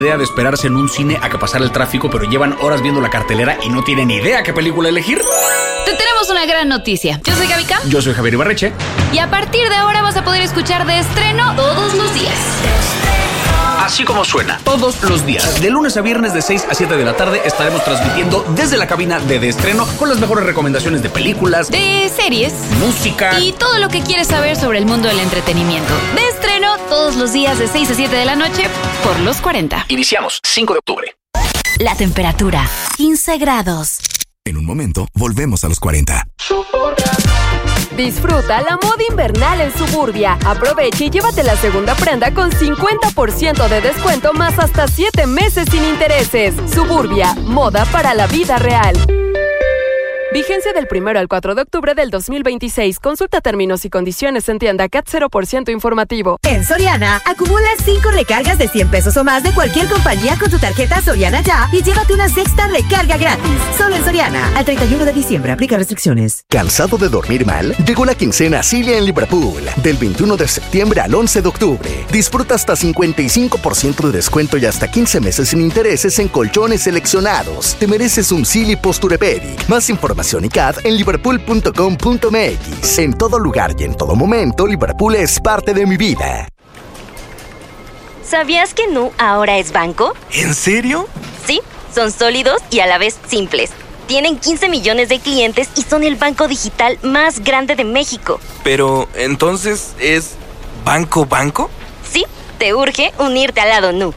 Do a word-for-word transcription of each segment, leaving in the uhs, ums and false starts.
idea de esperarse en un cine a que pasara el tráfico, pero llevan horas viendo la cartelera y no tienen idea qué película elegir? Te tenemos una gran noticia. Yo soy Gaby Cam. Yo soy Javier Ibarreche. Y a partir de ahora vas a poder escuchar De Estreno todos los días. Así como suena, todos los días. De lunes a viernes de seis a siete de la tarde estaremos transmitiendo desde la cabina de De Estreno con las mejores recomendaciones de películas, de series, música y todo lo que quieres saber sobre el mundo del entretenimiento. De Estreno todos los días de seis a siete de la noche por los cuarenta. Iniciamos cinco de octubre. La temperatura, quince grados. En un momento, volvemos a los cuarenta. Disfruta la moda invernal en Suburbia. Aprovecha y llévate la segunda prenda con cincuenta por ciento de descuento más hasta siete meses sin intereses. Suburbia, moda para la vida real. Vigencia del primero al cuatro de octubre del dos mil veintiséis. Consulta términos y condiciones en tienda C A T cero por ciento informativo. En Soriana, acumula cinco recargas de cien pesos o más de cualquier compañía con tu tarjeta Soriana Ya y llévate una sexta recarga gratis. Solo en Soriana. Al treinta y uno de diciembre. Aplica restricciones. ¿Cansado de dormir mal? Llegó la quincena Cilia en Liverpool. Del veintiuno de septiembre al once de octubre. Disfruta hasta cincuenta y cinco por ciento de descuento y hasta quince meses sin intereses en colchones seleccionados. Te mereces un Silly Posturepedic. Más información y C A D en liverpool punto com punto m x. En todo lugar y en todo momento, Liverpool es parte de mi vida. ¿Sabías que Nu ahora es banco? ¿En serio? Sí, son sólidos y a la vez simples. Tienen quince millones de clientes y son el banco digital más grande de México. Pero, ¿entonces es banco banco? Sí, te urge unirte al lado Nu.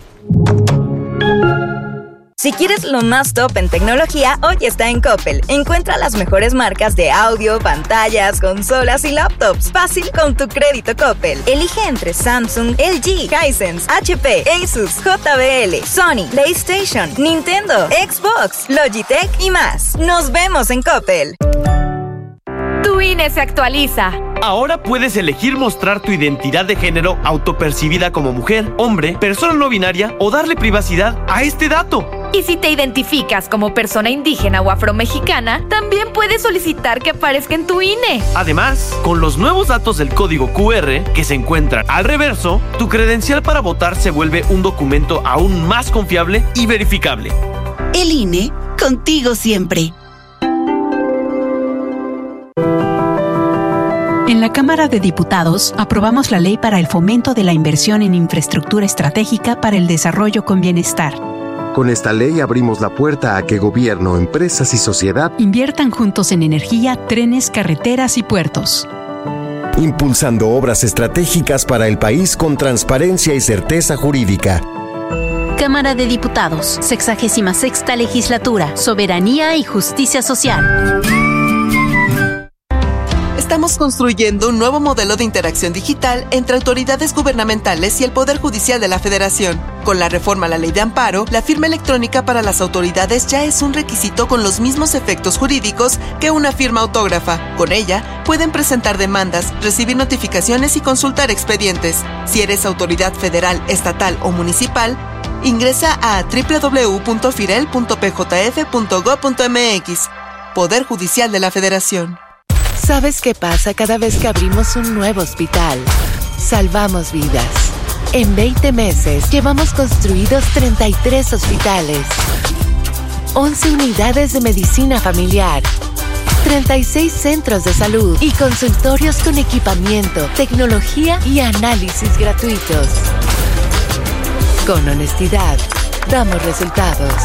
Si quieres lo más top en tecnología, hoy está en Coppel. Encuentra las mejores marcas de audio, pantallas, consolas y laptops. Fácil con tu crédito Coppel. Elige entre Samsung, L G, Hisense, H P, Asus, J B L, Sony, PlayStation, Nintendo, Xbox, Logitech y más. Nos vemos en Coppel. Tu I N E se actualiza. Ahora puedes elegir mostrar tu identidad de género autopercibida como mujer, hombre, persona no binaria o darle privacidad a este dato. Y si te identificas como persona indígena o afromexicana, también puedes solicitar que aparezca en tu I N E. Además, con los nuevos datos del código Q R que se encuentran al reverso, tu credencial para votar se vuelve un documento aún más confiable y verificable. El I N E, contigo siempre. En la Cámara de Diputados aprobamos la ley para el fomento de la inversión en infraestructura estratégica para el desarrollo con bienestar. Con esta ley abrimos la puerta a que gobierno, empresas y sociedad inviertan juntos en energía, trenes, carreteras y puertos. Impulsando obras estratégicas para el país con transparencia y certeza jurídica. Cámara de Diputados, sexagésima sexta legislatura, soberanía y justicia social. Estamos construyendo un nuevo modelo de interacción digital entre autoridades gubernamentales y el Poder Judicial de la Federación. Con la reforma a la Ley de Amparo, la firma electrónica para las autoridades ya es un requisito con los mismos efectos jurídicos que una firma autógrafa. Con ella, pueden presentar demandas, recibir notificaciones y consultar expedientes. Si eres autoridad federal, estatal o municipal, ingresa a doble u doble u doble u punto firel punto p j f punto gob punto m x. Poder Judicial de la Federación. ¿Sabes qué pasa cada vez que abrimos un nuevo hospital? Salvamos vidas. En veinte meses llevamos construidos treinta y tres hospitales, once unidades de medicina familiar, treinta y seis centros de salud y consultorios con equipamiento, tecnología y análisis gratuitos. Con honestidad, damos resultados.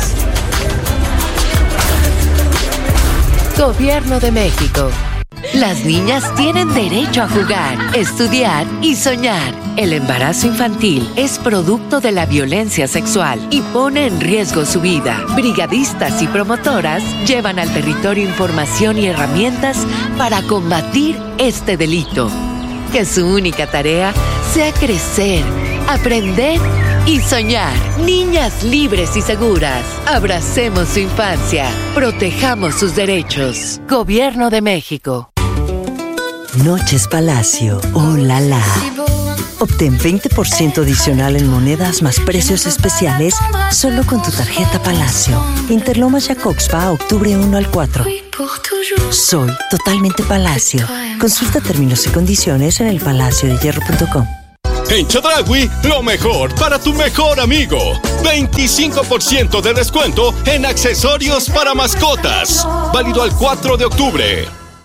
Gobierno de México. Las niñas tienen derecho a jugar, estudiar y soñar. El embarazo infantil es producto de la violencia sexual y pone en riesgo su vida. Brigadistas y promotoras llevan al territorio información y herramientas para combatir este delito. Que su única tarea sea crecer, aprender y soñar. Niñas libres y seguras. Abracemos su infancia. Protejamos sus derechos. Gobierno de México. Noches Palacio. ¡Oh, la, la! Obtén veinte por ciento adicional en monedas más precios especiales solo con tu tarjeta Palacio. Interlomas Jacobspa, octubre uno al cuatro. Soy totalmente Palacio. Consulta términos y condiciones en el palacio de hierro punto com. En Chedraui, lo mejor para tu mejor amigo. veinticinco por ciento de descuento en accesorios para mascotas. Válido al cuatro de octubre.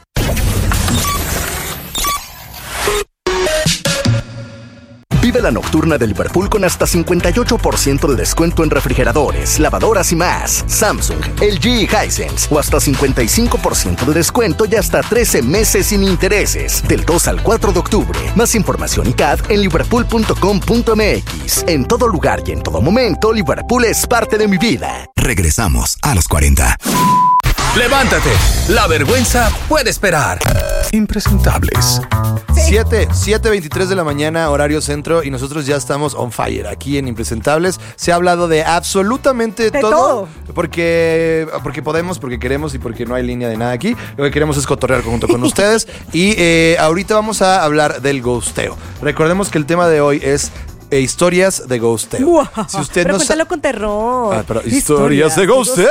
Vive la nocturna de Liverpool con hasta cincuenta y ocho por ciento de descuento en refrigeradores, lavadoras y más. Samsung, L G y Hisense. O hasta cincuenta y cinco por ciento de descuento y hasta trece meses sin intereses. Del dos al cuatro de octubre. Más información y C A D en liverpool punto com punto m x. En todo lugar y en todo momento, Liverpool es parte de mi vida. Regresamos a los cuarenta. Levántate, la vergüenza puede esperar. Impresentables. siete, siete veintitrés de la mañana, horario centro, y nosotros ya estamos on fire aquí en Impresentables. Se ha hablado de absolutamente de todo, todo. Porque, porque podemos, porque queremos y porque no hay línea de nada aquí. Lo que queremos es cotorrear junto con ustedes. Y eh, ahorita vamos a hablar del ghosteo. Recordemos que el tema de hoy es E historias de ghosteo. Wow. Si usted pero no cuéntalo sa- con terror. Ah, pero historias de ghosteo.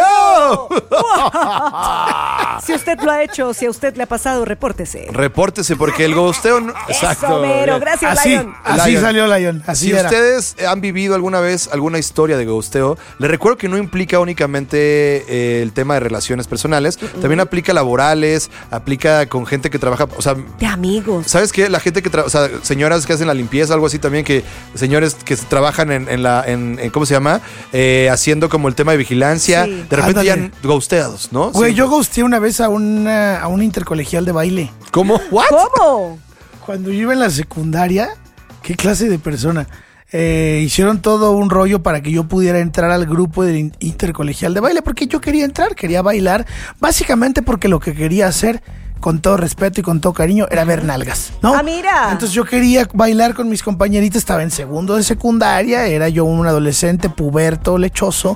Si usted lo ha hecho, si a usted le ha pasado, repórtese. Repórtese porque el ghosteo no... Eso, mero. Gracias, Así, Lion. así Lion. salió Lion. Así Si era. ustedes han vivido alguna vez alguna historia de ghosteo, les recuerdo que no implica únicamente eh, el tema de relaciones personales, uh-uh. también aplica laborales, aplica con gente que trabaja, o sea... De amigos. ¿Sabes qué? La gente que trabaja, o sea, señoras que hacen la limpieza, algo así también, que señores que trabajan en, en la, en, en, ¿cómo se llama? Eh, haciendo como el tema de vigilancia, Sí. de repente Ándale. ya ghosteados, ¿no? Güey, Sí. yo ghosteé una vez a, una, a un intercolegial de baile. ¿Cómo? ¿What? ¿Cómo? Cuando yo iba en la secundaria, ¿qué clase de persona? Eh, hicieron todo un rollo para que yo pudiera entrar al grupo del in- intercolegial de baile, porque yo quería entrar, quería bailar, básicamente porque lo que quería hacer, con todo respeto y con todo cariño, era ver nalgas, ¿no? Ah, mira. Entonces yo quería bailar con mis compañeritas, estaba en segundo de secundaria, era yo un adolescente puberto, lechoso,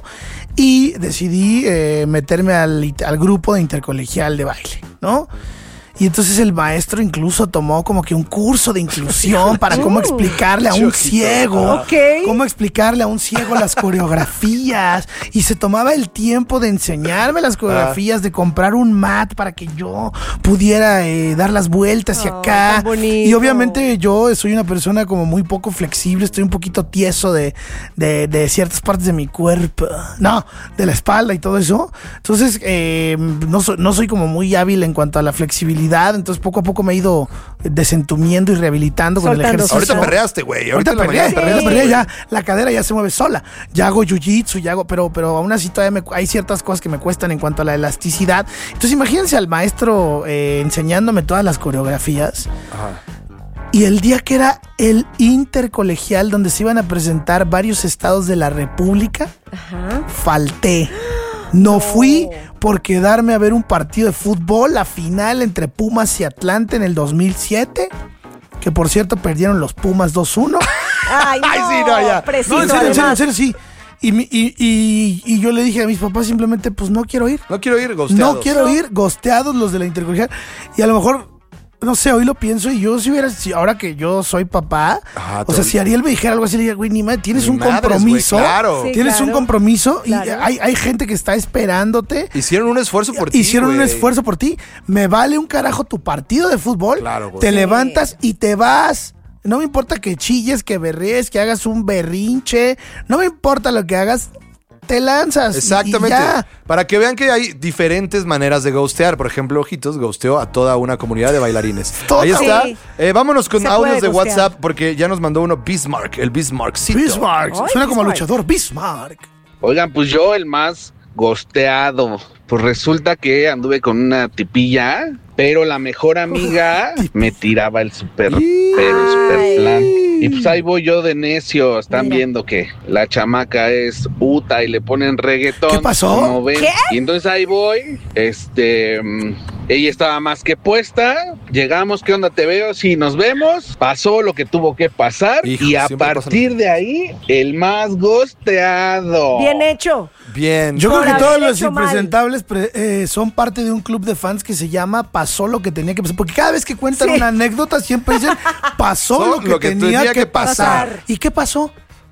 y decidí eh, meterme al, al grupo de intercolegial de baile, ¿no? Y entonces el maestro incluso tomó como que un curso de inclusión para cómo explicarle a un ciego, Ok. cómo explicarle a un ciego las coreografías, y se tomaba el tiempo de enseñarme las coreografías, de comprar un mat para que yo pudiera eh, dar las vueltas hacia Oh, acá. tan bonito. Y obviamente yo soy una persona como muy poco flexible, estoy un poquito tieso de, de, de ciertas partes de mi cuerpo, no, de la espalda y todo eso. Entonces eh, no, soy, no soy como muy hábil en cuanto a la flexibilidad. Entonces poco a poco me he ido desentumiendo y rehabilitando con el Soltando. ejercicio. Ahorita perreaste, güey. Ahorita Ahorita en la perreé, mañana perreé, perreaste, perreé, güey. ya la cadera ya se mueve sola. Ya hago jiu-jitsu, ya hago, pero, pero aún así todavía me, hay ciertas cosas que me cuestan en cuanto a la elasticidad. Entonces imagínense al maestro eh, enseñándome todas las coreografías. Ajá. Y el día que era el intercolegial donde se iban a presentar varios estados de la República, Ajá. falté. No fui por quedarme a ver un partido de fútbol, la final entre Pumas y Atlante en el dos mil siete, que por cierto perdieron los Pumas dos uno. Ay, no. Ay, sí, no, ya. Preciso, No, en serio, en serio, en además. serio, sí. Y, mi- y, y, y yo le dije a mis papás simplemente, pues no quiero ir. No quiero ir ghosteados. No quiero ir, gosteados los de la intercolegial. Y a lo mejor, no sé, hoy lo pienso y yo si hubiera, si ahora que yo soy papá, Ajá, o sea, tú- si Ariel me dijera algo así, le diría, güey, ni madre, tienes Ni un madres, compromiso. güey, claro. Sí, Tienes un claro. compromiso y Claro. hay, hay gente que está esperándote. Hicieron un esfuerzo por ti, Hicieron un güey. esfuerzo por ti. Me vale un carajo tu partido de fútbol. Claro, güey. Te Sí. levantas y te vas. No me importa que chilles, que berrees, que hagas un berrinche. No me importa lo que hagas. Te lanzas. y- Exactamente. y ya. Para que vean que hay diferentes maneras de ghostear. Por ejemplo, Ojitos ghosteó a toda una comunidad de bailarines. Todo. Ahí está. Sí. Eh, vámonos con Se audios puede de ghostear. WhatsApp porque ya nos mandó uno Bismarck, el Bismarckcito. Bismarck. Ay, Suena como Bismarck. luchador. Bismarck. Oigan, pues yo el más gosteado. Pues resulta que anduve con una tipilla, pero la mejor amiga me tiraba el super, pero el super plan. Y pues ahí voy yo de necio. Están Mira. viendo que la chamaca es Uta y le ponen reggaetón. ¿Qué pasó? como ven. ¿Qué? Y entonces ahí voy. Este. mm, Ella estaba más que puesta. Llegamos, ¿qué onda? Te veo. Sí, nos vemos. Pasó lo que tuvo que pasar. Hijo, y a siempre pasa partir de ahí, el más gosteado. Bien hecho. Bien. Yo creo Por que todos haber los hecho mal. impresentables pre- eh, son parte de un club de fans que se llama Pasó lo que tenía que pasar. Porque cada vez que cuentan Sí. una anécdota siempre dicen pasó Son lo que, lo que tenía, tenía que que pasar. pasar. ¿Y qué pasó?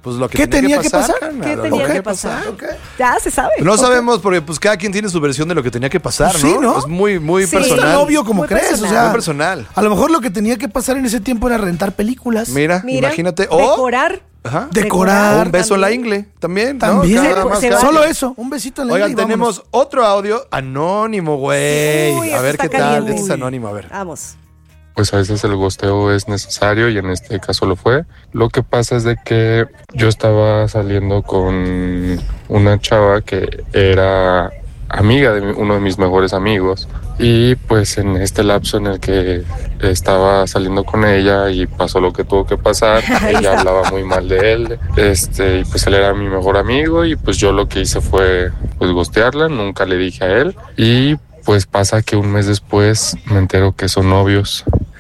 pues lo que ¿Qué tenía, tenía que pasar. que pasar? Ana, ¿Qué lo tenía que que pasar? Ok. Ya se sabe. No Ok. sabemos porque pues cada quien tiene su versión de lo que tenía que pasar, Pues ¿no? sí, ¿no? Es muy, muy Sí. No es personal. tan obvio como Muy crees, personal. o sea. Muy personal. A lo mejor lo que tenía que pasar en ese tiempo era rentar películas. Mira, Mira, imagínate. O, decorar. ajá, Decorar. o un beso en la también. ingle. También, ¿no? También. Cada Se- más se cada vale. Solo quien. eso, un besito en la Oigan, ingle y tenemos vámonos. otro audio anónimo, güey. Uy, A esto ver está qué tal. caliente. Este es anónimo, a ver. Vamos. Pues a veces el gosteo es necesario y en este caso lo fue. Lo que pasa es de que yo estaba saliendo con una chava que era amiga de mi- uno de mis mejores amigos y pues en este lapso en el que estaba saliendo con ella y pasó lo que tuvo que pasar, ella hablaba muy mal de él, este, y pues él era mi mejor amigo y pues yo lo que hice fue pues gostearla, nunca le dije a él y pues pasa que un mes después me entero que son novios.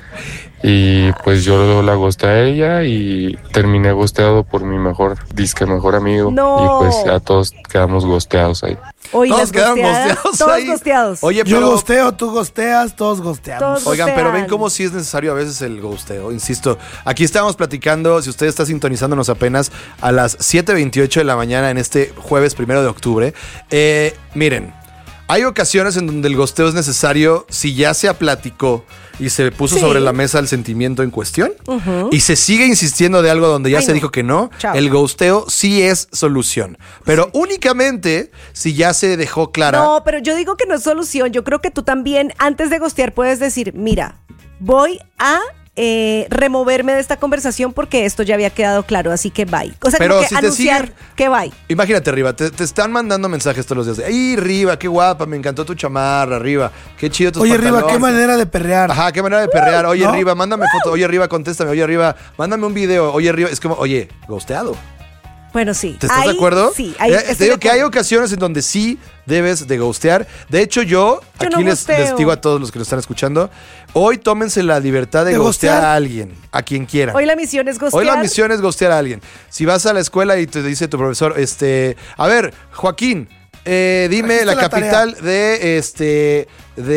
Y pues yo la gosteé a ella y terminé gosteado por mi mejor, disque mejor amigo. No. Y pues ya todos quedamos gosteados ahí. Hoy Todos las quedaron gosteadas, gosteados Todos ahí. gosteados. Oye, Yo pero... gosteo, tú gosteas, todos gosteamos. Todos Oigan, pero ven gostean. cómo sí es necesario a veces el ghosteo, insisto. Aquí estamos platicando, si usted está sintonizándonos apenas a las siete veintiocho de la mañana en este jueves primero de octubre. Eh, miren, hay ocasiones en donde el ghosteo es necesario si ya se platicó y se puso Sí. sobre la mesa el sentimiento en cuestión Ujú. y se sigue insistiendo de algo donde ya Ay, se no. dijo que no, Chao. el ghosteo sí es solución. Pero únicamente si ya se dejó clara. No, pero yo digo que no es solución. Yo creo que tú también, antes de gostear, puedes decir, mira, voy a eh, removerme de esta conversación porque esto ya había quedado claro, así que bye. O sea, Pero como que si te anunciar siguen- que bye. Imagínate, Riva, te, te están mandando mensajes todos los días de, ¡ay, Riva, qué guapa! Me encantó tu chamarra, Riva. Qué chido tus Oye, Riva, pantalones". qué manera de perrear. Ajá, qué manera de perrear. Oye, ¿no? Riva, mándame foto. Oye, Riva, contéstame. Oye, Riva, mándame un video. Oye, Riva, es como, oye, ghosteado. Bueno, sí. ¿Te estás Ahí de acuerdo? Sí, ahí Eh, estoy te digo de que hay acuerdo. ocasiones en donde sí debes de ghostear. De hecho, yo, Yo aquí no les, ghosteo. les digo a todos los que nos están escuchando, hoy tómense la libertad de, ¿De ghostear ghostear? a alguien, a quien quieran. Hoy la misión es gostear. Hoy la misión es ghostear a alguien. Si vas a la escuela y te dice tu profesor, este, a ver, Joaquín, eh, dime Trajiste la, la capital de este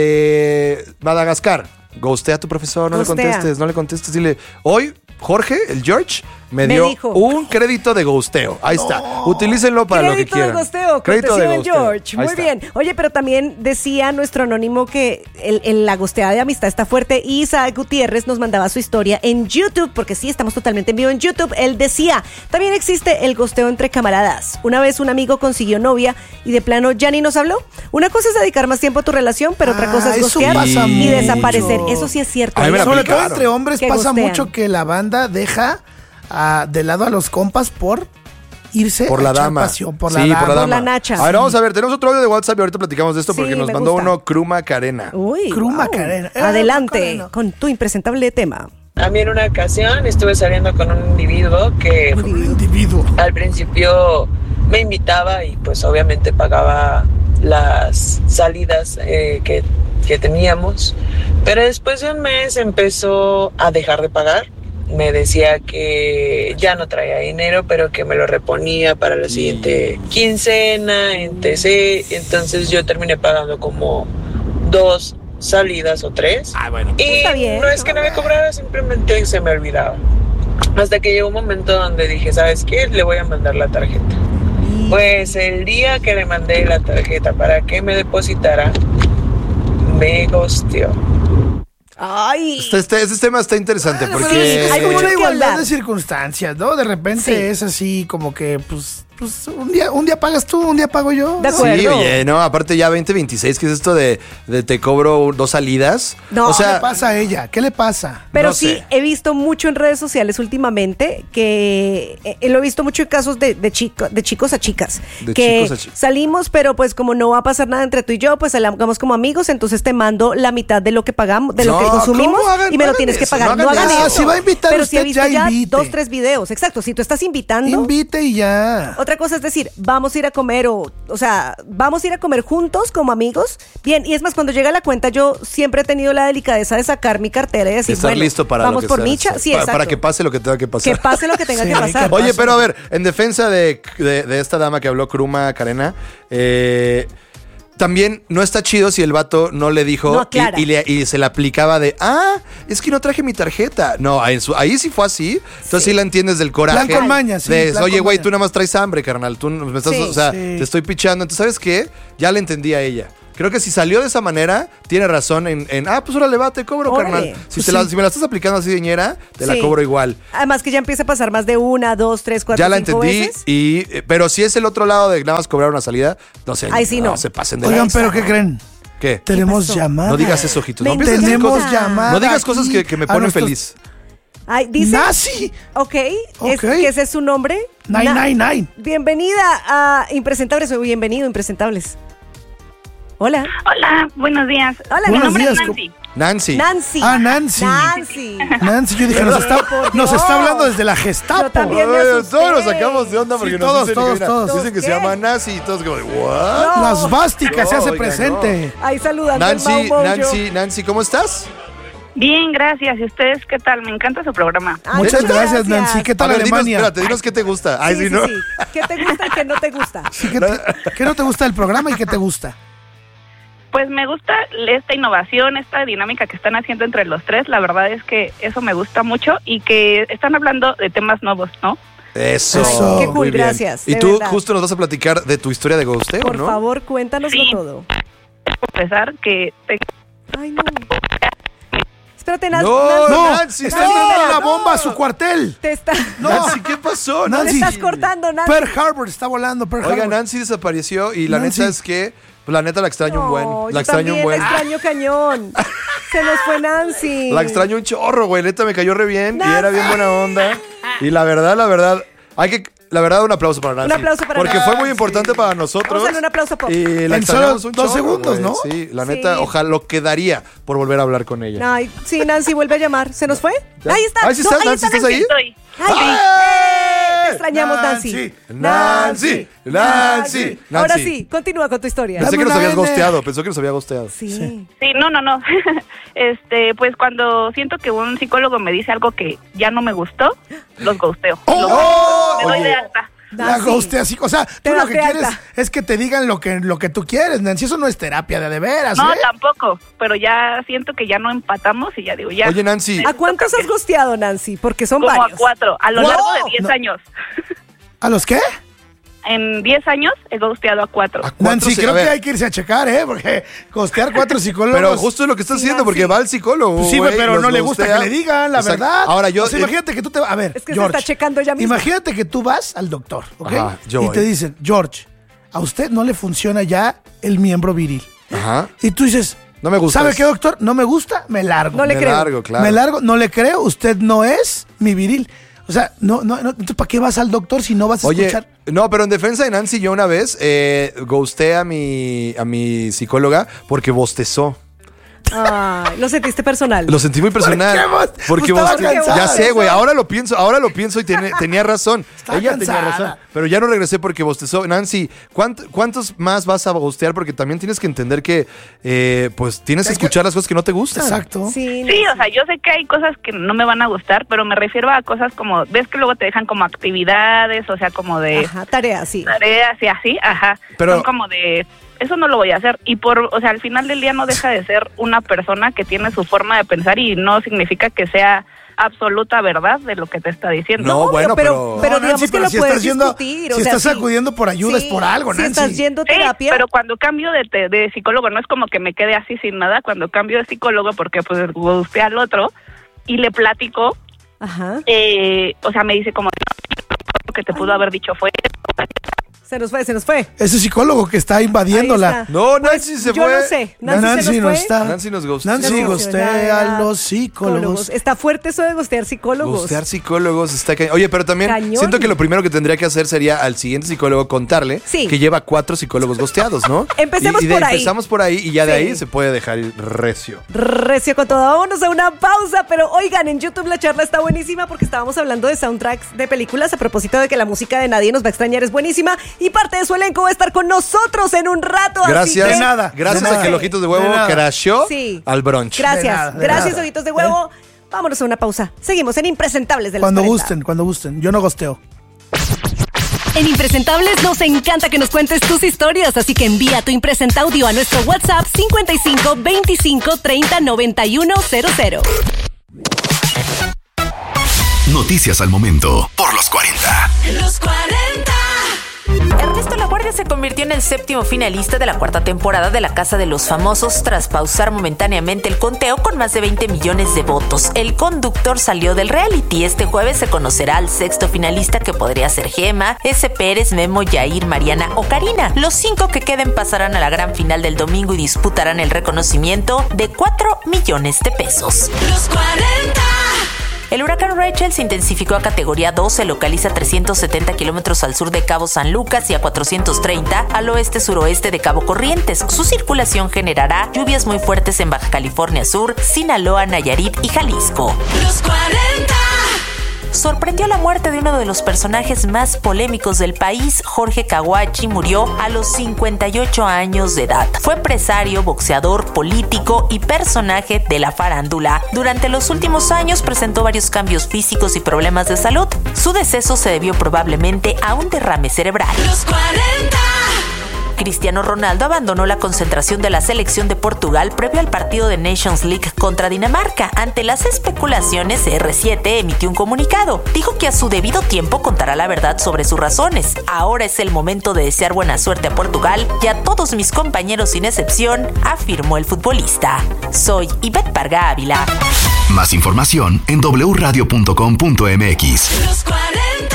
de Madagascar. Ghostea a tu profesor, no Ghostea. le contestes, no le contestes, dile, hoy Jorge, el George, me, Me dio dijo. un crédito de ghosteo. Ahí está. Utilícenlo para lo que Crédito de quieran. gosteo, Crédito cortesía de ghosteo. George. Ahí Muy está. bien. Oye, pero también decía nuestro anónimo que el, el- la gosteada de amistad está fuerte. Y Isaac Gutiérrez nos mandaba su historia en YouTube, porque sí, estamos totalmente en vivo en YouTube. Él decía, también existe el gosteo entre camaradas. Una vez un amigo consiguió novia y de plano ya ni nos habló. Una cosa es dedicar más tiempo a tu relación, pero otra Ah, cosa es eso gostear pasa y mucho. desaparecer. Eso sí es cierto. A mí me la Sobre todo aplicaron. entre hombres Que pasa ghostean. mucho que la banda deja ah, de lado a los compas por irse Por a la echar dama. pasión, por sí, la dama. por la dama. la nacha. A ver, Sí. vamos a ver, tenemos otro audio de WhatsApp y ahorita platicamos de esto porque Sí, nos me mandó gusta. uno Kruma Carena. Uy, Kruma wow. Carena. Eh, Adelante Macarena. con tu impresentable tema. A mí en una ocasión estuve saliendo con un individuo que Un individuo. al principio me invitaba y pues obviamente pagaba las salidas eh, que, que teníamos, pero después de un mes empezó a dejar de pagar. Me decía que ya no traía dinero, pero que me lo reponía para la siguiente quincena, etcétera. Entonces yo terminé pagando como dos salidas o tres. Ah, bueno. Y Está bien. no es que no me cobrara, simplemente se me olvidaba. Hasta que llegó un momento donde dije, ¿sabes qué? Le voy a mandar la tarjeta. Pues el día que le mandé la tarjeta para que me depositara, me ghosteó. Ay. Este, este, este tema está interesante Bueno, porque... pero es- hay hay mucho mucha que igualdad hablar. de circunstancias, ¿no? De repente Sí. es así como que, pues, pues un día, un día pagas tú, un día pago yo. De ¿no? acuerdo. Sí, oye, no, aparte ya veinte veintiséis, ¿qué es esto de, de te cobro dos salidas? No, o ¿Qué le sea, pasa a ella? ¿Qué le pasa? Pero No sí, sé. he visto mucho en redes sociales últimamente que eh, lo he visto mucho en casos de, de, chico, de chicos a chicas. De que chicos a chicas. salimos, pero pues como no va a pasar nada entre tú y yo, pues salgamos como amigos, entonces te mando la mitad de lo que pagamos, de lo No, que consumimos ¿cómo hagan? y me No lo tienes hagan que eso, pagar. no No hagan hagan eso. eso. Si va a invitar pero sí he usted, visto ya ya invite. dos, tres videos. Exacto, si tú estás invitando. Invite y ya. Otra cosa es decir, vamos a ir a comer o, o sea, vamos a ir a comer juntos como amigos. Bien, y es más, cuando llega la cuenta, yo siempre he tenido la delicadeza de sacar mi cartera y decir, estar bueno, listo para vamos lo que por sea micha. necesario. Sí, Pa- exacto. para que pase lo que tenga que pasar. Que pase lo que tenga Sí, que pasar. que Oye, pase. pero a ver, en defensa de, de- de esta dama que habló, Kruma Carena, eh, también no está chido si el vato no le dijo No aclara. y, y, le- y se le aplicaba de, ah, es que no traje mi tarjeta. No, ahí, su- ahí sí fue así. Entonces sí, la entiendes del coraje. Plan con maña, sí, de, plan Oye, con güey, maña. tú nada más traes hambre, carnal. Tú no- me estás, Sí. o sea, Sí. te estoy pichando. Entonces, ¿sabes qué? Ya le entendí a ella. Creo que si salió de esa manera, tiene razón en, en ah, pues órale, va, te cobro, Órale. carnal. Si, Pues te la- sí. si me la estás aplicando así de ñera, te la Sí. cobro igual. Además que ya empieza a pasar más de una, dos, tres, cuatro, Ya la cinco entendí, veces. y, eh, pero si es el otro lado de nada más cobrar una salida, no sé. Ay, sí, no. se pasen de Oigan, lanza. pero ¿qué creen? ¿Qué? Tenemos pasó? llamada. No digas eso, ojitos. Me No empieces a decir Tenemos cosas- llamada. No digas cosas aquí que, que me a ponen nuestros- feliz. Ay, dice. Nazi. Ok, Ok. Es, que ese es su nombre. Nine, Na- nine, nine. Bienvenida a Impresentables, o bienvenido Impresentables. Hola. Hola, buenos días. Hola, Buenos mi nombre días, es Nancy. Nancy. Nancy. Ah, Nancy. Nancy. Nancy, yo dije, nos está, Por nos Dios. está hablando desde la Gestapo. Yo también me Ay, asusté. todos nos sacamos de onda porque Sí, nos todos, dicen, todos, mira, todos. dicen que se ¿Qué? llama Nancy y todos como de, ¿what? No. Las vásticas No, se hace oiga, presente. Ahí saludando al Nancy, Mau Mojo. Nancy, Nancy, ¿cómo estás? Bien, gracias. ¿Y ustedes qué tal? Me encanta su programa. Ay, Muchas gracias, Nancy. ¿Qué A tal ver, dinos, Alemania? espérate, dinos qué te gusta. Ay, Sí, sí, sí, ¿no? sí. ¿Qué te gusta y qué no te gusta? Sí, ¿qué, te- qué no te gusta del programa y qué te gusta? Pues me gusta esta innovación, esta dinámica que están haciendo entre los tres. La verdad es que eso me gusta mucho y que están hablando de temas nuevos, ¿no? Eso. Eso. Qué cool, muy bien. gracias, Y de tú verdad. justo nos vas a platicar de tu historia de ghosteo, Por ¿no? favor, cuéntanoslo Sí. todo. Confesar que te- Ay, no. Espérate, Nancy. No, Nancy. No, Nancy, está no, entrando una no. bomba a su cuartel. Te está... No, Nancy, ¿qué pasó? Te Nancy. estás cortando, Nancy. Pearl Harbor está volando, Pearl Oiga, Harbor. Nancy desapareció y la Nancy. neta es que, pues, la neta la extraño un No, buen. yo La extraño un también buen. la extraño cañón. Se nos fue Nancy. La extraño un chorro, güey. Neta me cayó re bien Nancy. y era bien buena onda. Y la verdad, la verdad, hay que, la verdad, un aplauso para Nancy. Un aplauso para Porque Nancy. fue muy importante para nosotros. Vamos a darle un aplauso pop. Y la En extrañamos solo un dos chorro, segundos, güey. ¿no? Sí, la Sí. neta, ojalá lo quedaría por volver a hablar con ella. Ay, sí, Nancy, vuelve a llamar. ¿Se nos fue? Ya. Ahí está. Ahí sí No, estás, Nancy, ¿estás ahí? estoy. Ay, ¡Ay! ¡eh! Te extrañamos, Nancy. Nancy, Nancy, Nancy. Ahora sí, continúa con tu historia. Pensé que nos Dame una habías N. gosteado, pensó que nos había gosteado. Sí. Sí, no, no, no. Este, pues cuando siento que un psicólogo me dice algo que ya no me gustó, los ghosteo. ¡Oh! Me doy Oye. de alta. La Nancy. ghostea así, o sea, Te tú lo das que de quieres alta. es que te digan lo que, lo que tú quieres, Nancy. Eso no es terapia de a de veras, No, ¿eh? tampoco, pero ya siento que ya no empatamos y ya digo, ya. Oye, Nancy. ¿A cuántos has gosteado, Nancy? Porque son Como varios. a cuatro, a lo ¡Wow! largo de diez No. años. ¿A los qué? En diez años he ghosteado a cuatro. ¿A cuántos Nancy, se- creo a ver, que hay que irse a checar, ¿eh? Porque costear cuatro psicólogos. Pero justo es lo que estás Sí, haciendo, porque Nancy. va al psicólogo. Pues sí, güey, pero los no le gusta ghostea. que le digan la Exacto. verdad. Ahora yo. O sea, eh, imagínate que tú te. A ver, Es que George, se está checando ya mismo. imagínate que tú vas al doctor, ¿ok? Ajá, yo y voy. te dicen, George, a usted no le funciona ya el miembro viril. Ajá. Y tú dices, No me gusta. ¿sabe qué, doctor? No me gusta, me largo. No le Me creo. largo, claro. Me largo, no le creo, usted no es mi viril. O sea, no, no, no, entonces, ¿para qué vas al doctor si no vas a Oye, escuchar? no, pero en defensa de Nancy, yo una vez eh, ghosté a mi, a mi psicóloga porque bostezó. Ay, lo sentiste personal. Lo sentí muy personal. qué vos- Porque estaba boste- cansada. ya sé, güey. Ahora lo pienso, ahora lo pienso y tiene- tenía razón. Estaba Ella cansada. tenía razón. Pero ya no regresé porque bostezó. Nancy, ¿cuánt- ¿cuántos más vas a bostear? Porque también tienes que entender que, eh, pues, tienes que Hay que- escuchar las cosas que no te gustan. Exacto. Sí, Sí, o sea, yo sé que hay cosas que no me van a gustar, pero me refiero a cosas como, ves que luego te dejan como actividades, o sea, como de Ajá, tarea, sí. tareas y así, ajá. Pero- Son como de, eso no lo voy a hacer. Y por, o sea, al final del día no deja de ser una persona que tiene su forma de pensar y no significa que sea absoluta verdad de lo que te está diciendo. No, Obvio, bueno, pero, pero- pero No, digamos Nancy, que pero lo si puedes estás yendo- discutir. o si sea, estás sí. acudiendo por ayuda, es por algo, Si Nancy. estás yendo a Sí, terapia. pero cuando cambio de, te- de psicólogo, no es como que me quede así sin nada, cuando cambio de psicólogo, porque pues gusté al otro y le platico, Ajá. eh, o sea, me dice como, lo que te pudo haber dicho fue... Se nos fue, se nos fue. Ese psicólogo que está Ahí invadiéndola. está. No, Nancy se Yo fue. no sé. Nancy, Nancy se nos no fue. está. Nancy nos gustea. Nancy Nos gustea a los psicólogos. Está fuerte eso de gostear psicólogos. Gustear psicólogos está cañón. Oye, pero también Cañón. siento que lo primero que tendría que hacer sería al siguiente psicólogo contarle Sí. que lleva cuatro psicólogos gosteados, ¿no? Empecemos y, y de- por ahí. Empezamos por ahí y ya de Sí. ahí se puede dejar ir recio. Recio con todo. Vámonos a una pausa, pero oigan, en YouTube la charla está buenísima porque estábamos hablando de soundtracks de películas a propósito de que la música de Nadie Nos Va a Extrañar es buenísima y parte de su elenco va a estar con nosotros en un rato. así Gracias. que- De nada, Gracias de a nada. que el Ojitos de De Huevo nada. crasheó Sí. al brunch. Gracias, De nada, de gracias, nada. ojitos de huevo. Vámonos a una pausa. Seguimos en Impresentables de los Cuando cuarenta. gusten, cuando gusten. Yo no gosteo. En Impresentables nos encanta que nos cuentes tus historias, así que envía tu Impresenta Audio a nuestro WhatsApp cincuenta y cinco veinticinco treinta noventa y uno cero cero. Noticias al momento por los cuarenta. Los cuarenta. Ernesto Laguardia se convirtió en el séptimo finalista de la cuarta temporada de La Casa de los Famosos tras pausar momentáneamente el conteo con más de veinte millones de votos. El conductor salió del reality. Este jueves se conocerá al sexto finalista, que podría ser Gema, S. Pérez, Memo, Yair, Mariana o Karina. Los cinco que queden pasarán a la gran final del domingo y disputarán el reconocimiento de cuatro millones de pesos. Los cuarenta. El huracán Rachel se intensificó a categoría dos, se localiza a trescientos setenta kilómetros al sur de Cabo San Lucas y a cuatrocientos treinta al oeste-suroeste de Cabo Corrientes. Su circulación generará lluvias muy fuertes en Baja California Sur, Sinaloa, Nayarit y Jalisco. Los cuarenta. Sorprendió la muerte de uno de los personajes más polémicos del país. Jorge Caguachi murió a los cincuenta y ocho años de edad. Fue empresario, boxeador, político y personaje de la farándula. Durante los últimos años presentó varios cambios físicos y problemas de salud. Su deceso se debió probablemente a un derrame cerebral. Los cuarenta. Cristiano Ronaldo abandonó la concentración de la selección de Portugal previo al partido de Nations League contra Dinamarca. Ante las especulaciones, C R siete emitió un comunicado. Dijo que a su debido tiempo contará la verdad sobre sus razones. Ahora es el momento de desear buena suerte a Portugal y a todos mis compañeros sin excepción, afirmó el futbolista. Soy Ivette Parga Ávila. Más información en doble u radio punto com punto m x. Los cuarenta.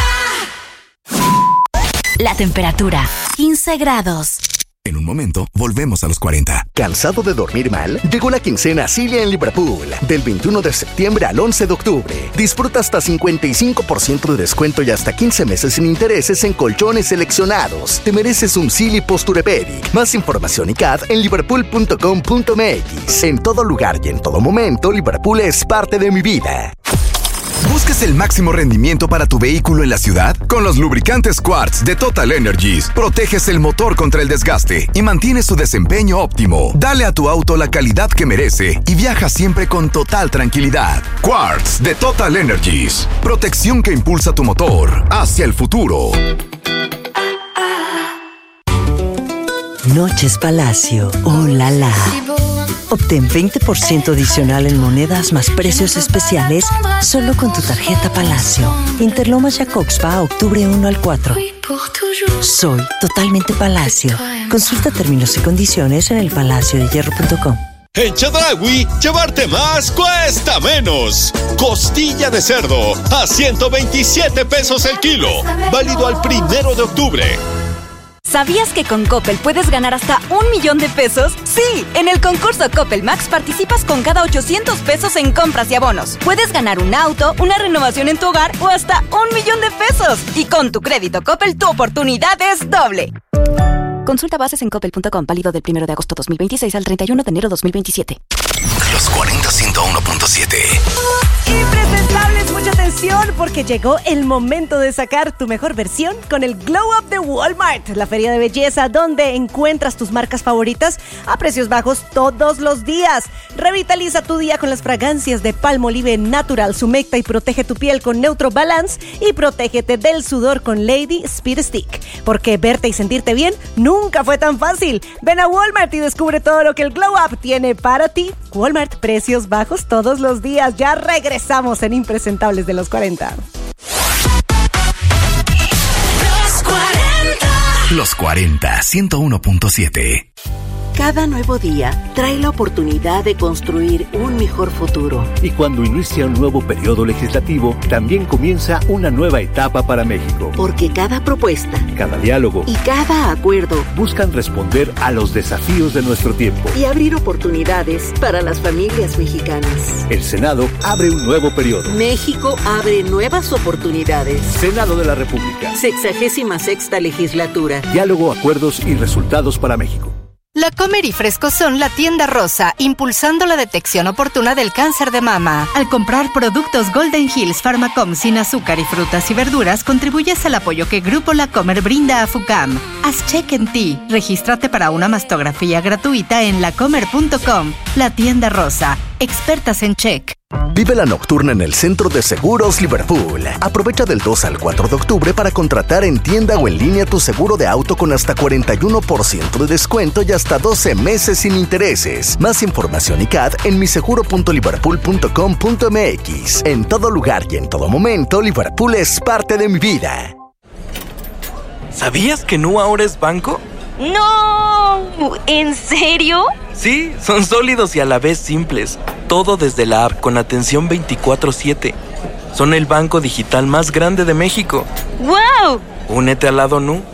La temperatura, quince grados. En un momento, volvemos a los cuarenta. ¿Cansado de dormir mal? Llegó la quincena Cilia en Liverpool. Del veintiuno de septiembre al once de octubre. Disfruta hasta cincuenta y cinco por ciento de descuento y hasta quince meses sin intereses en colchones seleccionados. Te mereces un Silly Posturepedic. Más información y C A D en liverpool punto com punto m x. En todo lugar y en todo momento, Liverpool es parte de mi vida. ¿Buscas el máximo rendimiento para tu vehículo en la ciudad? Con los lubricantes Quartz de Total Energies, proteges el motor contra el desgaste y mantienes su desempeño óptimo. Dale a tu auto la calidad que merece y viaja siempre con total tranquilidad. Quartz de Total Energies, protección que impulsa tu motor hacia el futuro. Noches Palacio, oh la la. Obtén veinte por ciento adicional en monedas más precios especiales solo con tu tarjeta Palacio. Interlomas Jacobspa, octubre uno al cuatro. Soy totalmente Palacio. Consulta términos y condiciones en el palacio de hierro punto com. En Chedraui, llevarte más cuesta menos. Costilla de cerdo a ciento veintisiete pesos el kilo. Válido al primero de octubre. ¿Sabías que con Coppel puedes ganar hasta un millón de pesos? Sí, en el concurso Coppel Max participas con cada ochocientos pesos en compras y abonos. Puedes ganar un auto, una renovación en tu hogar o hasta un millón de pesos. Y con tu crédito Coppel, tu oportunidad es doble. Consulta bases en coppel punto com, válido del primero de agosto dos mil veintiséis al treinta y uno de enero dos mil veintisiete. Los cuarenta ciento uno punto siete. Impresentables, mucha atención porque llegó el momento de sacar tu mejor versión con el Glow Up de Walmart, la feria de belleza donde encuentras tus marcas favoritas a precios bajos todos los días. Revitaliza tu día con las fragancias de Palmolive Natural, humecta y protege tu piel con Neutro Balance y protégete del sudor con Lady Speed Stick, porque verte y sentirte bien nunca fue tan fácil. Ven a Walmart y descubre todo lo que el Glow Up tiene para ti. Walmart, precios bajos todos los días. Ya regresamos en Impresentables de los cuarenta. Los cuarenta. Los cuarenta, ciento uno punto siete. Cada nuevo día trae la oportunidad de construir un mejor futuro. Y cuando inicia un nuevo periodo legislativo, también comienza una nueva etapa para México. Porque cada propuesta, cada diálogo y cada acuerdo buscan responder a los desafíos de nuestro tiempo y abrir oportunidades para las familias mexicanas. El Senado abre un nuevo periodo. México abre nuevas oportunidades. Senado de la República. Sexagésima sexta legislatura. Diálogo, acuerdos y resultados para México. La Comer y Fresco son la tienda rosa, impulsando la detección oportuna del cáncer de mama. Al comprar productos Golden Hills Pharmacom sin azúcar y frutas y verduras, contribuyes al apoyo que Grupo La Comer brinda a FUCAM. Haz check en ti. Regístrate para una mastografía gratuita en lacomer punto com. La tienda rosa. Expertas en check. Vive la nocturna en el Centro de Seguros Liverpool. Aprovecha del dos al cuatro de octubre para contratar en tienda o en línea tu seguro de auto con hasta cuarenta y uno por ciento de descuento y hasta doce meses sin intereses. Más información y C A D en mi seguro punto liverpool punto com punto m x. En todo lugar y en todo momento, Liverpool es parte de mi vida. ¿Sabías que Nu ahora es banco? ¡No! ¿En serio? Sí, son sólidos y a la vez simples. Todo desde la app con atención veinticuatro siete. Son el banco digital más grande de México. ¡Wow! Únete al lado Nu.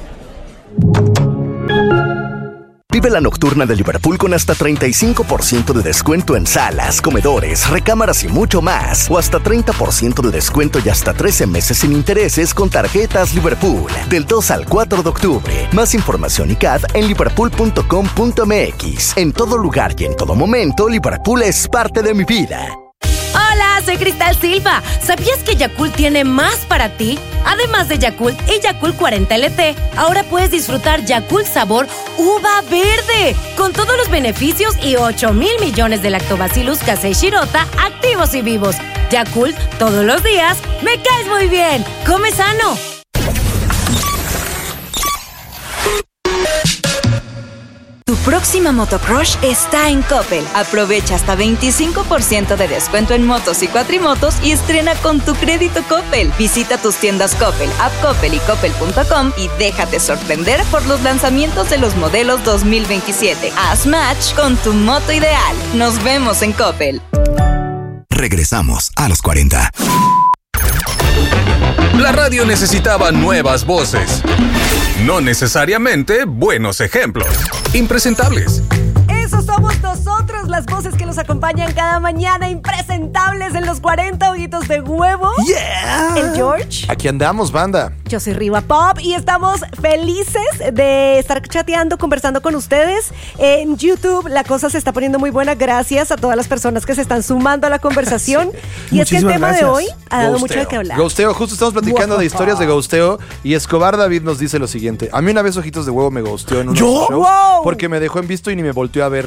Vive la nocturna de Liverpool con hasta treinta y cinco por ciento de descuento en salas, comedores, recámaras y mucho más. O hasta treinta por ciento de descuento y hasta trece meses sin intereses con tarjetas Liverpool. Del dos al cuatro de octubre. Más información y C A D en liverpool punto com punto m x. En todo lugar y en todo momento, Liverpool es parte de mi vida. Hola, soy Cristal Silva. ¿Sabías que Yakult tiene más para ti? Además de Yakult y Yakult cuarenta L T, ahora puedes disfrutar Yakult sabor uva verde, con todos los beneficios y ocho mil millones de lactobacillus casei shirota activos y vivos. Yakult, todos los días, me caes muy bien. Come sano. Tu próxima motocrush está en Coppel. Aprovecha hasta veinticinco por ciento de descuento en motos y cuatrimotos y estrena con tu crédito Coppel. Visita tus tiendas Coppel, App Coppel y Coppel punto com y déjate sorprender por los lanzamientos de los modelos dos mil veintisiete. Haz match con tu moto ideal. Nos vemos en Coppel. Regresamos a los cuarenta. La radio necesitaba nuevas voces. No necesariamente buenos ejemplos. Impresentables. Eso somos nosotros, las voces que nos acompañan cada mañana, impresentables en los cuarenta ojitos de huevo. Yeah. El George. Aquí andamos, banda. Yo soy Riva Pop y estamos felices de estar chateando, conversando con ustedes. En YouTube la cosa se está poniendo muy buena gracias a todas las personas que se están sumando a la conversación. Sí. Y es que el tema gracias. de hoy ha dado Ghosteo. mucho de qué hablar. Ghosteo, justo estamos platicando wow. de historias de ghosteo y Escobar David nos dice lo siguiente. A mí una vez Ojitos de Huevo me ghosteó en unos ¿Yo? shows Wow. porque me dejó en visto y ni me volteó a ver.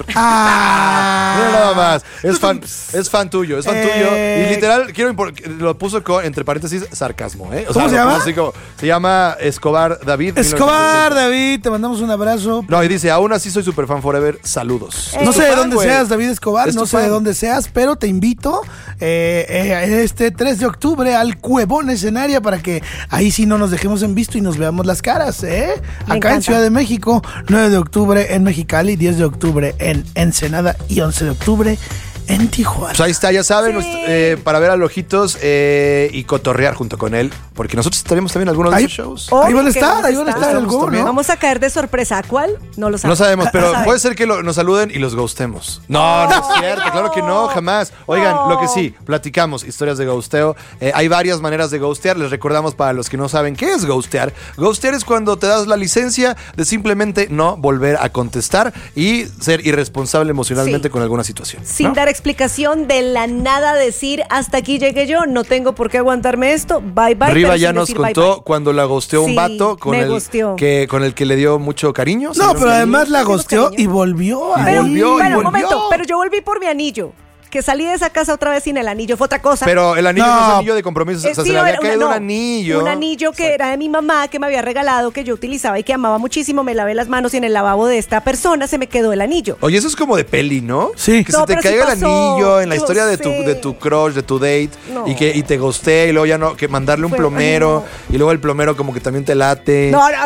Ah. Mira nada más. Es fan, es fan tuyo, es fan eh. tuyo. Y literal, quiero impor- lo puso con, entre paréntesis, sarcasmo, ¿eh? O ¿Cómo sea, se llama? Así como, se llama Escobar David. Escobar David, te mandamos un abrazo. No, y dice, aún así soy super fan forever, saludos. No sé de dónde wey. seas, David Escobar, Es no sé fan. de dónde seas, pero te invito eh, eh, este tres de octubre al Cuevón Escenaria para que ahí sí no nos dejemos en visto y nos veamos las caras, ¿eh? Me Acá encanta. en Ciudad de México, nueve de octubre en Mexicali, diez de octubre en Ensenada y once de octubre en Tijuana. Pues ahí está, ya saben, Sí. eh, para ver a Ojitos eh, y cotorrear junto con él, porque nosotros estaremos también en algunos Ahí- de sus shows. Obvio Ahí van a que estar, vamos a ahí van a estar. estar Estamos alguno, también. ¿no? Vamos a caer de sorpresa. ¿A cuál? No lo sabemos. No sabemos, pero Saben. puede ser que lo- nos saluden y los ghostemos. No, no es cierto, claro que no, jamás. Oigan, No. lo que sí, platicamos historias de ghosteo. Eh, hay varias maneras de ghostear. Les recordamos para los que no saben qué es ghostear. Ghostear es cuando te das la licencia de simplemente no volver a contestar y ser irresponsable emocionalmente Sí. con alguna situación. Sin ¿no? dar explicación, de la nada decir hasta aquí llegué yo, no tengo por qué aguantarme esto, bye bye. Riva pero ya sin nos decir bye, contó bye. cuando la ghosteó un Sí, vato con me el ghosteó. que con el que le dio mucho cariño. ¿sí? No, pero Sí. además la Tenemos gosteó cariño. y volvió. Y ahí. Pero, volvió, y bueno, un volvió. momento, pero yo volví por mi anillo. Que salí de esa casa otra vez sin el anillo, fue otra cosa. Pero el anillo no, No. es anillo de compromiso, o sea, Es se tío, le había era una- caído un no, anillo. Un anillo que era de mi mamá, que me había regalado, que yo utilizaba y que amaba muchísimo. Me lavé las manos y en el lavabo de esta persona se me quedó el anillo. Oye, eso es como de peli, ¿no? Sí. Que No, se te pero sí caiga el pasó. anillo en la Yo historia de tu, sé. de tu crush, de tu date, No. y que y te gostee y luego ya no, que mandarle un Fue- plomero, y luego el plomero como que también te late. No, no,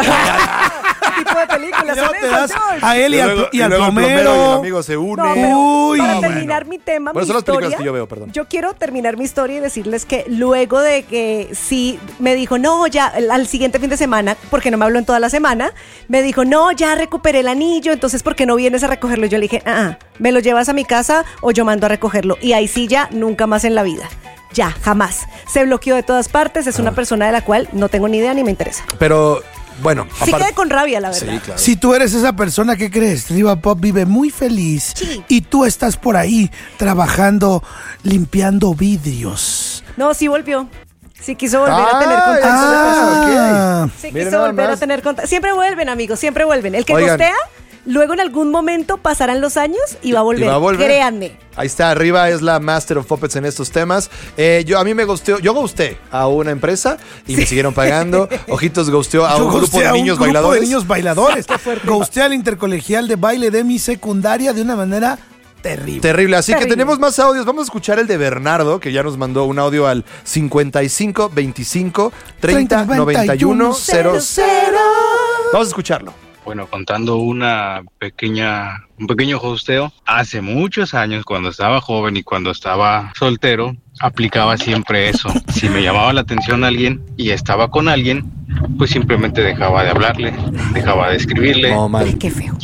¿qué tipo de películas Y luego son te esas, das George? a él y, Y al, luego- y al y luego el plomero. plomero y el amigo se une. No, pero Uy, para no, terminar bueno. mi tema, Bueno, mi son las películas historia, que yo veo, perdón. yo quiero terminar mi historia y decirles que luego de que sí me dijo, no, ya al- al siguiente fin de semana, porque no me habló en toda la semana, me dijo, no, ya recuperé el anillo, entonces ¿por qué no vienes a recogerlo? Y yo le dije, ah, ah, me lo llevas a mi casa o yo mando a recogerlo. Y ahí sí ya, nunca más en la vida. Ya, jamás. Se bloqueó de todas partes, es una persona de la cual no tengo ni idea ni me interesa. Pero bueno, Sí aparte- quedé con rabia, la verdad. Sí, claro. Si tú eres esa persona, ¿qué crees? Riva Pop vive muy feliz Sí. y tú estás por ahí trabajando, limpiando vidrios. No, sí volvió. Sí quiso volver a Ah, tener contacto. ah, ok. Sí Miren quiso nada volver a más. tener contacto. Siempre vuelven, amigos, siempre vuelven. El que Oigan. gostea Luego en algún momento pasarán los años y va a volver. Y va a volver. Créanme. Ahí está, arriba es la Master of Puppets en estos temas. Eh, yo a mí me gusteó, yo gusté a una empresa y sí. me siguieron pagando. Ojitos gusteó a Yo un grupo de a un niños grupo bailadores. de niños bailadores. Gusté al intercolegial de baile de mi secundaria de una manera terrible. Terrible, así Terrible. que tenemos más audios. Vamos a escuchar el de Bernardo, que ya nos mandó un audio al cincuenta y cinco veinticinco treinta noventa y uno cero cero. Vamos a escucharlo. Bueno, contando una pequeña, un pequeño hosteo, hace muchos años, cuando estaba joven y cuando estaba soltero, aplicaba siempre eso. Si me llamaba la atención alguien y estaba con alguien, pues simplemente dejaba de hablarle, dejaba de escribirle. Oh, mal. Qué feo.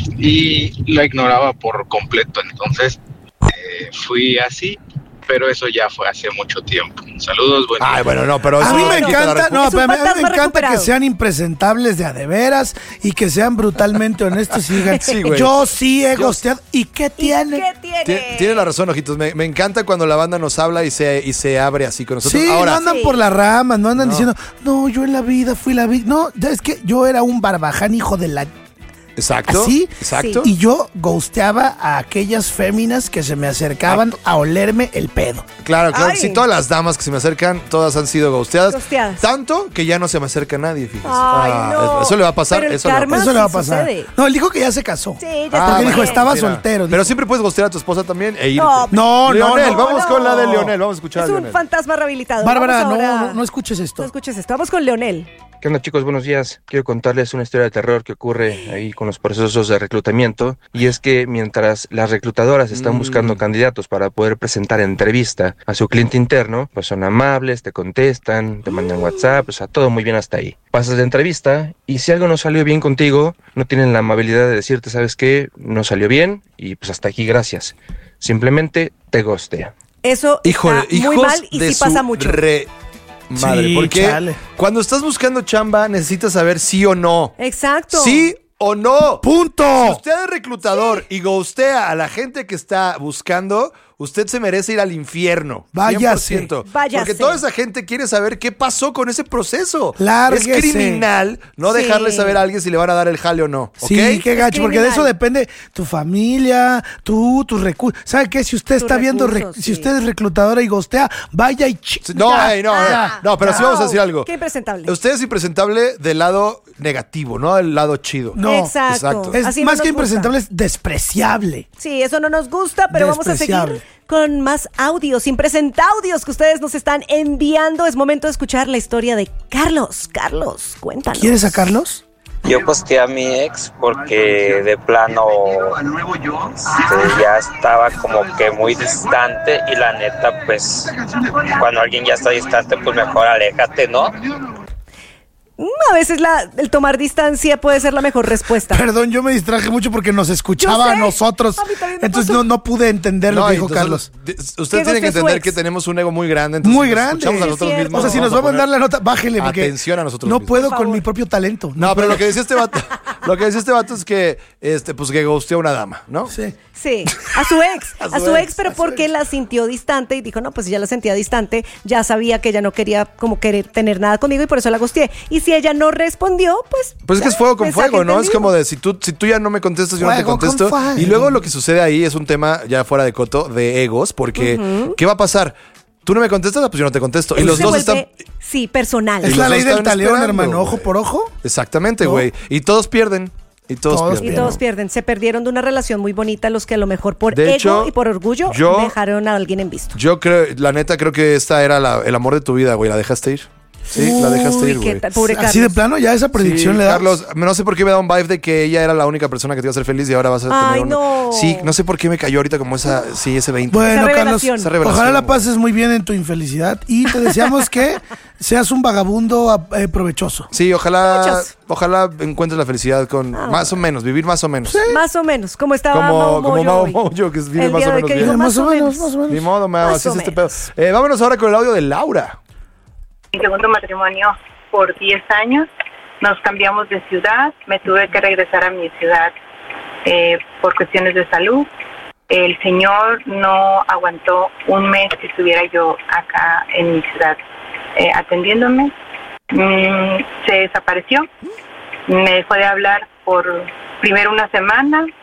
Y la ignoraba por completo. Entonces, eh, fui así. Pero eso ya fue hace mucho tiempo. Saludos, buenos Ay, días. bueno, no, pero eso A mí no me le quita la encanta, respuesta. no, Es un pero a mí- a mí me fantasma encanta recuperado. que sean impresentables de a de veras y que sean brutalmente honestos y digan, Sí, güey. yo sí he Yo- gosteado. ¿Y qué tiene? ¿Qué tiene? Tien- Tiene la razón, ojitos. Me, me encanta cuando la banda nos habla y se, y se abre así con nosotros. Sí, Ahora, no andan Sí. por las ramas, no andan No. diciendo, no, yo en la vida fui la vida. No, ya es que yo era un barbaján hijo de la... exacto. Así, Exacto. y yo ghosteaba a aquellas féminas que se me acercaban a olerme el pedo. Claro, claro. Ay. Sí, todas las damas que se me acercan, todas han sido ghosteadas. Ghosteadas. Tanto que ya no se me acerca nadie, fíjese. Ay, Ah, no. eso- Eso le va a pasar. Pero el Eso le va a karma pasar. Eso le va a sí pasar. sucede. No, él dijo que ya se casó. Sí, ya Ah, está Porque bien. dijo, estaba mira. soltero. Pero dijo. siempre puedes ghostear a tu esposa también e irte. No, No, no, Leonel, no, vamos no. con la de Leonel. Vamos a escuchar Es a un Leonel. fantasma rehabilitado. Bárbara, Vamos no, ahora- no, no escuches esto. No escuches esto. Vamos con Leonel. ¿Qué onda, chicos? Buenos días. Quiero contarles una historia de terror que ocurre ahí con los procesos de reclutamiento. Y es que mientras las reclutadoras están Mm. buscando candidatos para poder presentar entrevista a su cliente interno, pues son amables, te contestan, te mandan WhatsApp, o sea, todo muy bien hasta ahí. Pasas la entrevista y si algo no salió bien contigo, no tienen la amabilidad de decirte, ¿sabes qué? No salió bien y pues hasta aquí, gracias. Simplemente te ghostean. Eso Híjole, está hijos muy mal y de sí su pasa mucho. re madre. Sí, porque chale. cuando estás buscando chamba, necesitas saber sí o no. Exacto. ¿Sí o no? ¡Punto! Si usted es reclutador y ghostea a la gente que está buscando, usted se merece ir al infierno. Váyase. cien por ciento. Váyase. Porque toda esa gente quiere saber qué pasó con ese proceso. Lárguese. Es criminal no Sí. dejarle saber a alguien si le van a dar el jale o no. ¿Ok? Sí, qué gacho, porque de criminal. eso depende tu familia, tú, tus recursos. ¿Sabe qué? Si usted Tus está viendo, re- recursos, si sí. usted es reclutadora y gostea, vaya y... ch- No, ya. ey, no, no, Ah, no, pero sí vamos a decir algo. Qué impresentable. Usted es impresentable del lado negativo, no del lado chido. No, Exacto. exacto. Es Así no más nos que gusta. impresentable, es despreciable. Sí, eso no nos gusta, pero vamos a seguir Despreciable. con más audios, impresentaudios que ustedes nos están enviando. Es momento de escuchar la historia de Carlos. Carlos, cuéntanos. ¿Quieres sacarlos? Yo posteé a mi ex porque de plano este, ya estaba como que muy distante y la neta pues cuando alguien ya está distante pues mejor aléjate, ¿no? Mm, A veces la, el tomar distancia puede ser la mejor respuesta. Perdón, yo me distraje mucho porque nos escuchaba Yo sé. a nosotros. A mí también me Entonces pasó. no, no pude entender lo No, que dijo entonces, Carlos. de- Usted ¿Qué tiene que gustó su entender ex? que tenemos un ego muy grande. entonces Muy nos grande. escuchamos a Sí, nosotros es mismos. O sea, si vamos nos va a poner mandar la nota, bájele. Porque atención a nosotros no mismos. puedo Por con favor. mi propio talento. No, pero lo puedo. que decía este vato, lo que decía este vato es que, este, pues que ghosteó a una dama, ¿no? Sí. Sí, a su ex, A a su su, ex, ex, pero a su porque ex. la sintió distante y dijo, no, pues si ya la sentía distante, ya sabía que ella no quería como querer tener nada conmigo y por eso la gosteé. Y si ella no respondió, pues... Pues es que es ya, fuego con mensaje fuego, ¿no? Es entendido. como de si tú, si tú ya no me contestas, yo no te Fuego con contesto. fuego. Y luego lo que sucede ahí es un tema ya fuera de coto de egos, porque ¿qué va a pasar? Tú no me contestas, pues yo no te contesto. Y Eso los se dos vuelve, están. sí, personal. Y Es los la dos ley del están talión, esperando, hermano. Ojo güey. por ojo. Exactamente, ¿No? güey. Y todos pierden. Y todos, Todos pierden. Y todos pierden. Se perdieron de una relación muy bonita los que a lo mejor por De ego hecho, y por orgullo yo- dejaron a alguien en visto. Yo creo, la neta, creo que esta era la- el amor de tu vida, güey. ¿La dejaste ir? Sí, la dejaste Uy, ir, qué güey. tal, pobre Así de Carlos. plano, ya esa predicción Sí, le da. Carlos, no sé por qué me da un vibe de que ella era la única persona que te iba a hacer feliz y ahora vas a tener Ay, un- no. Sí, no sé por qué me cayó ahorita como esa, sí, ese veinte. Bueno, Esa Carlos, revelación. Esa revelación, ojalá la güey. pases muy bien en tu infelicidad y te deseamos que seas un vagabundo eh, provechoso. Sí, ojalá, Muchos. ojalá encuentres la felicidad con Ah, más o menos, vivir más o menos. Más o menos, como estaba Como, Mao como Moyo Mao hoy. Moyo, que vive El más día o de menos que bien. dijo, más o menos. más o menos. Ni modo, Mao, Más así o es este pedo. menos. Eh, vámonos ahora con el audio de Laura. Mi segundo matrimonio por diez años, nos cambiamos de ciudad, me tuve que regresar a mi ciudad eh, por cuestiones de salud. El señor no aguantó un mes que estuviera yo acá en mi ciudad eh, atendiéndome. Mm, se desapareció, me dejó de hablar por primero una semana,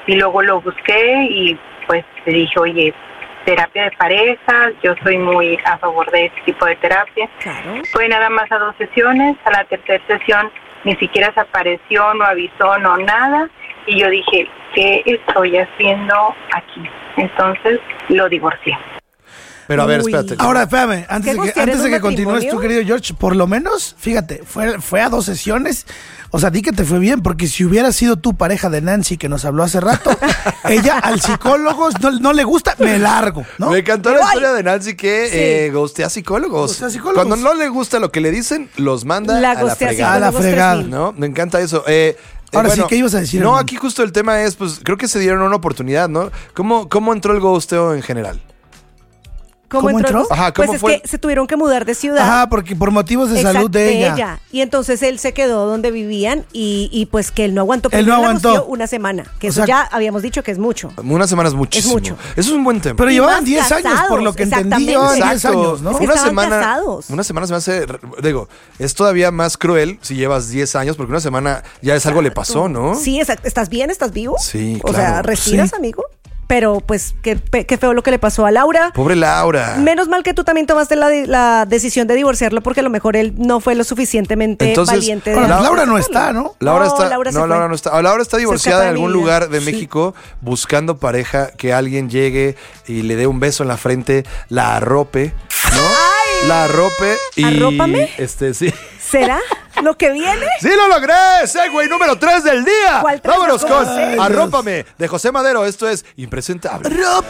y luego lo busqué y pues le dije, oye, terapia de pareja, yo soy muy a favor de este tipo de terapia. Claro. Fue nada más a dos sesiones, a la tercera sesión ni siquiera se apareció, no avisó, no nada, y yo dije, ¿qué estoy haciendo aquí? Entonces lo divorcié. Pero a ver, Uy. espérate. Ahora, espérame, antes de que, ¿Tienes antes de un que continúes matrimonio? tú, querido George, por lo menos, fíjate, fue, fue a dos sesiones. O sea, di que te fue bien, porque si hubiera sido tu pareja de Nancy que nos habló hace rato, ella al psicólogo no, no le gusta, me largo, ¿no? Me encantó la historia de Nancy que Sí. eh, ghostea psicólogos. Ghostea psicólogos. Cuando no le gusta lo que le dicen, los manda La a la ghostea fregada. A la fregada. ¿No? Me encanta eso. Eh, eh, Ahora sí, bueno, ¿qué ibas a decir, No, hermano? aquí justo el tema es, pues, creo que se dieron una oportunidad, ¿no? ¿Cómo, cómo entró el ghosteo en general? ¿Cómo, ¿Cómo entró? Ajá, ¿cómo pues fue? es que se tuvieron que mudar de ciudad. Ajá, porque por motivos de Exacto, salud de ella. Y entonces él se quedó donde vivían y, y pues que él no aguantó. Él no Primero la aguantó. gosteó una semana, que O eso sea, ya habíamos dicho que es mucho. Una semana es muchísimo. mucho. Eso es un buen tema. Pero Y llevaban más diez años, por lo que casados, entendí, llevaban diez Exacto. años, ¿no? Es que Una estaban semana, casados. una semana se me hace, digo, es todavía más cruel si llevas diez años, porque una semana ya es algo le pasó, ¿no? Sí, exacto. ¿Estás bien? ¿Estás vivo? Sí, O claro. sea, ¿respiras, Sí. amigo? Pero pues qué, pe- qué feo lo que le pasó a Laura. Pobre Laura. Menos mal que tú también tomaste la, de- la decisión de divorciarlo porque a lo mejor él no fue lo suficientemente Entonces, valiente. de Ahora, de Laura no aceptarlo. está, ¿no? Laura No, está, Laura se no, fue. Laura no está. Ah, Laura está divorciada escapa en de mi algún vida. lugar de Sí. México buscando pareja, que alguien llegue y le dé un beso en la frente, la arrope, ¿no? La arrope y ¿Arrópame? este sí. ¿Será lo que viene? ¡Sí lo logré! Segway número tres del día. ¿Cuál tres? Vámonos ¿Cómo con sé? Arrópame de José Madero. Esto es Impresentable. Arrópame.